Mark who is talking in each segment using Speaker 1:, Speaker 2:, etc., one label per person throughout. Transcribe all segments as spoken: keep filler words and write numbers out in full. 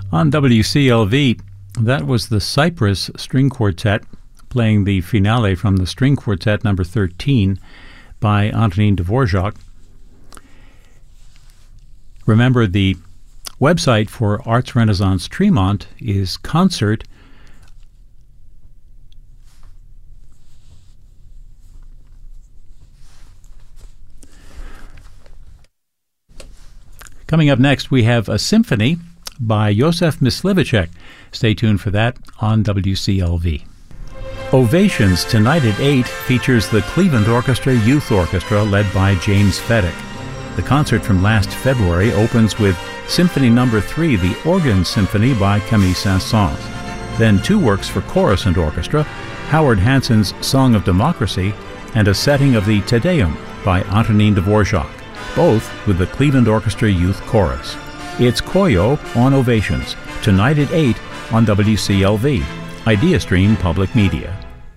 Speaker 1: On W C L V, that was the Cypress String Quartet playing the finale from the String Quartet number thirteen by Antonin Dvorak. Remember, the website for Arts Renaissance Tremont is concert Coming up next, we have a symphony by Josef Myslivacek. Stay tuned for that on W C L V. Ovations tonight at eight features the Cleveland Orchestra Youth Orchestra led by James Fedek. The concert from last February opens with Symphony Number three, the Organ Symphony by Camille Saint-Saëns. Then two works for chorus and orchestra, Howard Hanson's Song of Democracy and a setting of the Te Deum by Antonin Dvorak, both with the Cleveland Orchestra Youth Chorus. It's Koyo on Ovations, tonight at eight on W C L V, IdeaStream Public Media.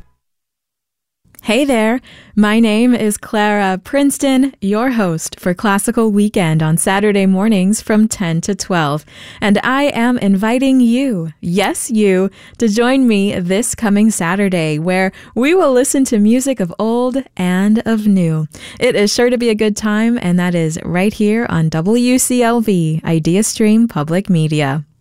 Speaker 2: Hey there, my name is Clara Princeton, your host for Classical Weekend on Saturday mornings from ten to twelve, and I am inviting you, yes you, to join me this coming Saturday where we will listen to music of old and of new. It is sure to be a good time, and that is right here on W C L V, IdeaStream Public Media.